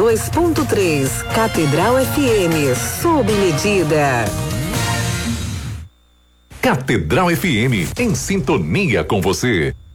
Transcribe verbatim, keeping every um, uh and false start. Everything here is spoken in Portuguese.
dois ponto três. Catedral F M, sob medida. Catedral F M, em sintonia com você.